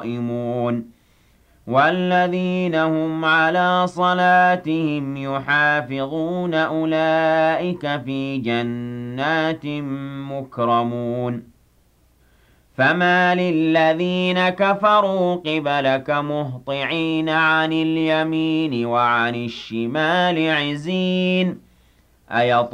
قائمون والذين هم على صلاتهم يحافظون أولئك في جنات مكرمون فما للذين كفروا قبلك مهطعين عن اليمين وعن الشمال عزين